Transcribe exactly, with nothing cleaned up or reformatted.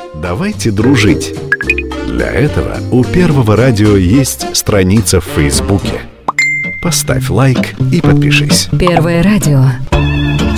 Давайте дружить. Для этого у Первого радио есть страница в Фейсбуке. Поставь лайк и подпишись. Первое радио.